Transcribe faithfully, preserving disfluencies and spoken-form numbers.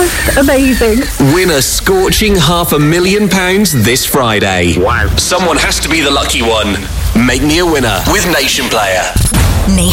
Just amazing. Win a scorching half a million pounds this Friday. Wow. Someone has to be the lucky one. Make me a winner with Nation Player. Nation.